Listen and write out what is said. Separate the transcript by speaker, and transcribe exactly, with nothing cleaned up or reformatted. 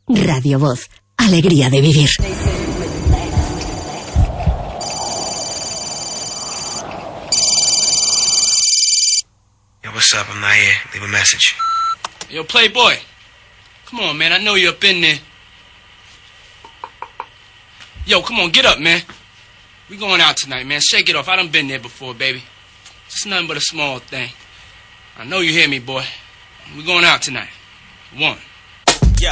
Speaker 1: Radio Voz, alegría de vivir.
Speaker 2: Yo, what's up? I'm not here. Leave a message.
Speaker 3: Yo, Playboy. Come on, man. I know you're up in there. Yo, come on, get up, man. We going out tonight, man. Shake it off. I done been there before, baby. Just nothing but a small thing. I know you hear me, boy. We going out tonight. One.